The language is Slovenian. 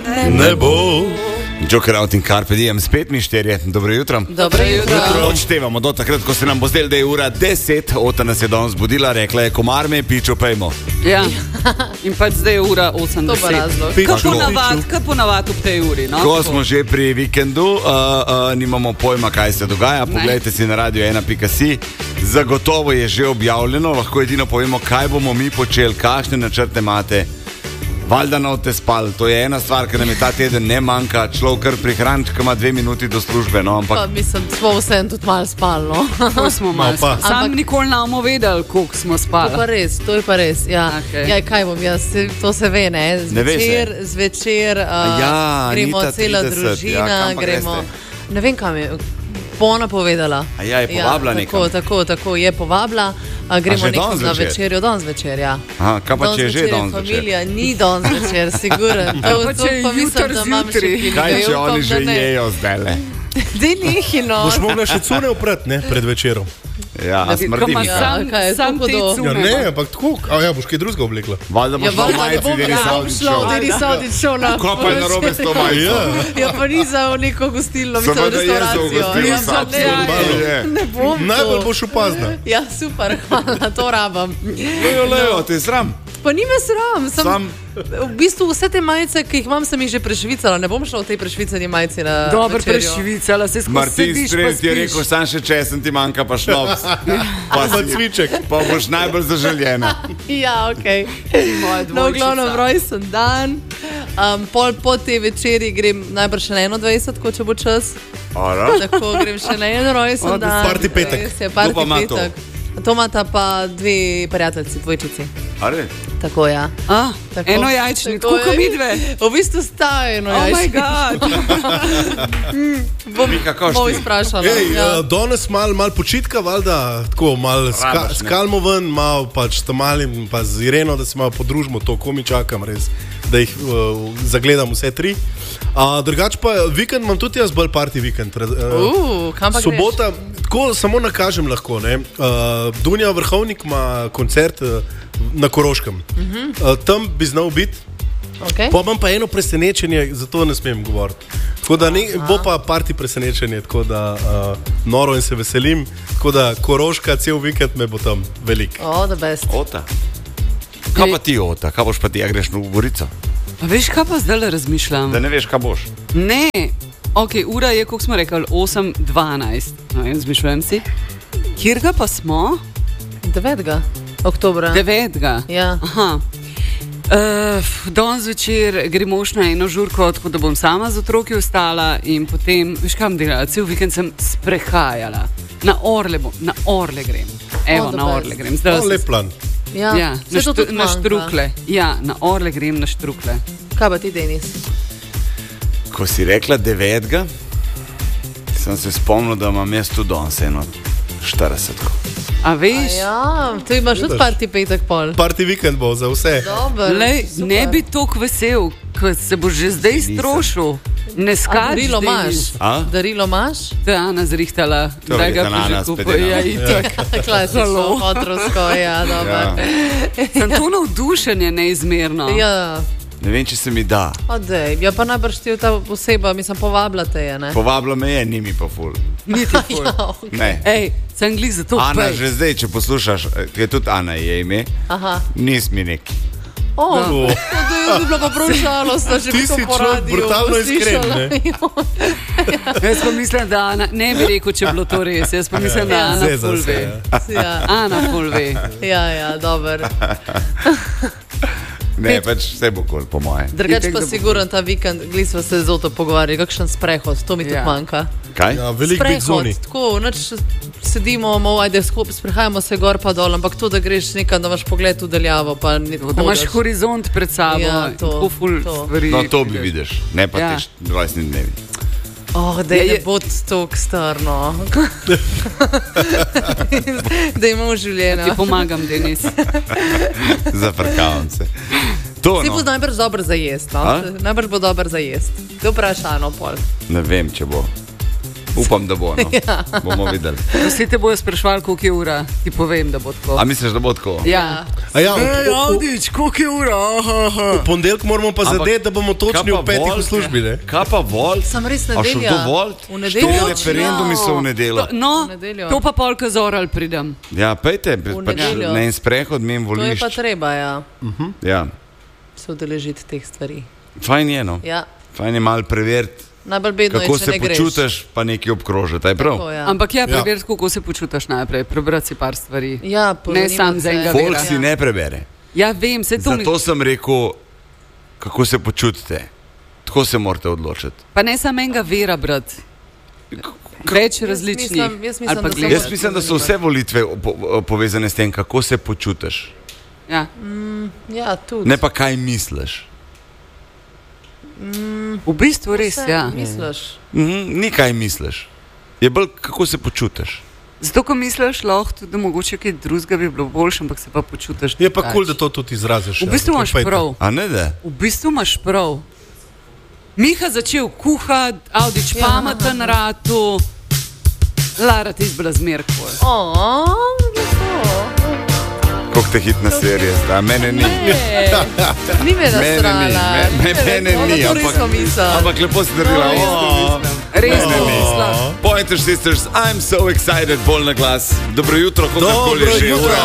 ne bo. Joker out in Carpe Diem, spet mi šterje. Dobro jutro. Dobro jutro. Odštevamo do takrat, ko se nam bo zdelo, da je ura 10. Ota nas je danes zbudila, rekla je, komar me pičo pejmo. Ja, in pač zdaj je ura 80. To pa razlog. Kaj ponavad ob tej uri, no? Ko smo že pri vikendu, nimamo pojma, kaj se dogaja. Poglejte si na radio1.si. Zagotovo je že objavljeno, lahko edino povemo, kaj bomo mi počeli, kakšne načrte imate. Valjda note spal, to je ena stvar, ker nam je ta teden ne manjka, človek kar prihranč, ki ima 2 minuti do službe, no, ampak... Pa mislim, smo vsem tudi malo spali, no. To smo malo spali. Sam nikoli namo vedeli, koliko smo spali. To je pa res, ja. Okay. Ja, kaj bom jaz, to se ve, ne? Zvečer, gremo cela družina, gremo... Ne vem, kam je... Bona povedala. A ja, je povabila nekam. Tako, je povabila. Gremo nekam na večerjo, danes večer, ja. Aha, kaj pa če je že danes večer? Familija ni danes večer, siguren. To pa mislim, da imam še kino. Kaj če oni že jejo zdajle? Dej nehino. Boš mogla še cune uprat, ne, pred večerom. Ja, a smrdi mi. Sam te cune. Ja, ne, ampak tako, boš kaj drugega oblekla. Valjda boš na majici Denis Audić šel na... Ko pa je narobe s to majico? Ja, pa ni za neko gostilno, mislim, restauracijo. Ne bom to. Najbolj boš opazna. Ja, super, hvala, to rabam. Lejo, te je sram. Pa ni me sram, v bistvu vse te majice, ki jih imam, sem jih že prešvicala. Ne bom šla v tej prešvicani majici na večerjo. Dobro prešvicala, se skozi Martin Strelc je rekel, sam še česen ti manjka, pa šnops. Pa cviček. Pa boš najbolj zaželjena. Ja, okej. No, glavno rojsten dan. Po tej večeri grem najbrž še na 21, ko če bo čas. Tako grem še na en rojsten dan. Party petek. Kdo pa ima to? To imata pa 2 prijateljci, dvojčici. Ali? Tako, ja. Eno jajčni, tako kot mi dve. V bistvu sta eno jajčni. Oh my god. Bom izprašala. Danes malo počitka, valjda, tako malo skalmo ven, malo pač tam malim, pa z Ireno, da se malo podružimo, to ko mi čakam res, da jih zagledam vse 3. Drugač pa vikend imam tudi jaz bolj party vikend. Kam pa greš? Sobota, tako samo nakažem lahko, ne. Dunja Vrhovnik ima koncert na Koroškem. Tam bi znal biti. Okay. Pa imam pa eno presenečenje, zato ne smem govoriti. Tako da bo pa party presenečenje, tako da noro in se veselim. Tako da Koroška, cel vikend me bo tam velik. The best. Ota. Kaj pa ti, Ota? Kaj boš pa ti, greš v Gorico? A veš, kaj pa zdaj razmišljam? Da ne veš, kaj boš. Ne. Ok, ura je, koliko smo rekli, 8:12. No, jaz zmišljujem si. Kjerga pa smo? 9. oktobra. 9. Ja. Aha. Danes zvečer gremo na eno žurko, tako da bom sama z otroki ostala in potem, veš kam delala, cel vikend sem sprehajala. Na Orle grem. Evo, na Orle grem. Lep plan. Ja, na Štrukle. Ja, na Orle grem na Štrukle. Kaj pa ti, Denis? Ko si rekla 9. sem se spomnil, da imam jaz tudi danes eno 40. A veš? Ja, tu imaš tudi party petek pol. Party vikend bo za vse. Dobar, lej, ne bi toliko vesel, ko se bo že zdaj strošil. Ne skač. Darilo imaš? Darilo imaš? To je Ana zrihtala, da ga prižekupo. Ja, itak. Klasično, otrosko, ja, dobar. Sem to navdušenje neizmerno. Ja. Ne vem, če se mi da. Odej, ja pa najbrž ti ta oseba, mislim, povabila te je, ne? Povabila me je, ni mi pa ful. Ni ti ful. Ja, okay. Ne. Ej, sem glih za to Ana, že zdaj, če poslušaš, je tudi Ana je ime, nis mi neki. To je bila pa prav žalostna, že bi to poradil. Ti si brutalno iskren, ne? Jaz pa mislim, da Ana, ne bi rekel, če bilo to res, jaz pa mislim, da Ana ful ve. Ana ful ve. Ja, dober. Ne, pač vse bo kol, po moje. Drugač pa siguren ta vikend, gli smo se z Oto pogovarjali, kakšen sprehod, to mi tudi manjka. Kaj? Ja, velik big zoni. Tako, noč sedimo, ajde, sprehajamo se gor pa dol, ampak to, da greš nekam, da imaš pogled v daljavo, pa ne tako. Da imaš horizont pred sabo, tako ful stvari. No, to bi vidiš, ne pa te 20 dnevi. Da je bod tok star, no. Da imamo življenje. Ti pomagam, Denis. Zafrkavam se. Si bo najbrž dober za jest, no? Najbrž bo dober za jest. To vprašano pol. Ne vem, če bo. Upam, da bo. No. Bomo videli. Vsi te bojo sprašvali, koliko je ura. Ti povem, da bo tako. A misliš, da bo tako? Ja. Avdič, koliko je ura? V ponedeljek moramo pa zadeti, da bomo točni v 5 v službi. Ne? Kaj pa volt? Sem res nedelja. V nedeljo? Referendumi so v nedeljo. No, to pa polka zoral pridem. Ja, pejte, pač na en sprehod mimo volišč. To je pa treba, ja. Ja. Se udeležiti teh stvari. Fajn je, no. Ja. Fajn je malo preveriti. Kako se počutiš, pa nekaj obkrožiti, je prav? Tako, ja. Ampak preveriti, kako se počutiš najprej, prebrati si par stvari. Ja, ne sam za enega. Folk si ne prebere. Ja, vem, se to Zato sem rekel, kako se počutite. Tako se morate odločiti. Pa ne samo enega vera, brat. Več različnih. Jaz mislim, da so vse volitve povezane s tem, kako se počutiš. Ja. Ja, tudi. Ne pa kaj misliš. V bistvu res, ja. Misliš? Ni kaj misliš. Je bolj, kako se počutiš. Zato, ko misliš, lahko tudi mogoče kaj drugega bi bilo boljše, ampak se pa počutiš. Je pa kul, da to tudi izraziš. V bistvu imaš prav. A ne da? V bistvu imaš prav. Miha začel kuhati, Avdič pameten ratu, Lara ti izbila zmerkoj. Koliko te hitna serija sta, mene ni. Ni me nasrala. Mene ni, ampak lepo si naredila. Res ni. Pointer Sisters, I'm so excited, bolj na glas. Dobro jutro, kakorkoli že.